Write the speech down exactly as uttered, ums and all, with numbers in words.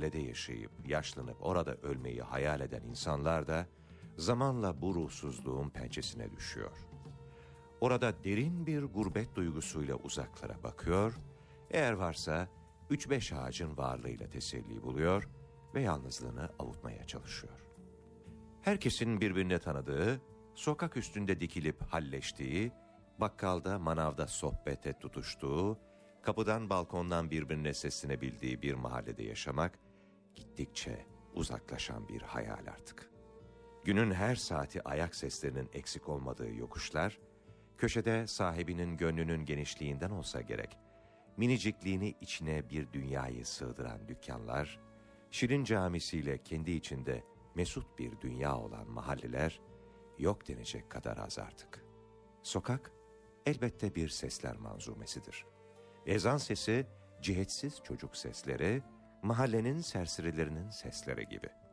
mahallede yaşayıp, yaşlanıp orada ölmeyi hayal eden insanlar da zamanla bu ruhsuzluğun pençesine düşüyor. Orada derin bir gurbet duygusuyla uzaklara bakıyor, eğer varsa üç beş ağacın varlığıyla teselli buluyor ve yalnızlığını avutmaya çalışıyor. Herkesin birbirine tanıdığı, sokak üstünde dikilip halleştiği, bakkalda, manavda sohbete tutuştuğu, kapıdan balkondan birbirine seslenebildiği bir mahallede yaşamak, gittikçe uzaklaşan bir hayal artık. Günün her saati ayak seslerinin eksik olmadığı yokuşlar, köşede sahibinin gönlünün genişliğinden olsa gerek, minicikliğini içine bir dünyayı sığdıran dükkanlar, Şirin camisiyle kendi içinde mesut bir dünya olan mahalleler, yok denecek kadar az artık. Sokak, elbette bir sesler manzumesidir. Ezan sesi, cihetsiz çocuk sesleri, mahallenin serserilerinin sesleri gibi.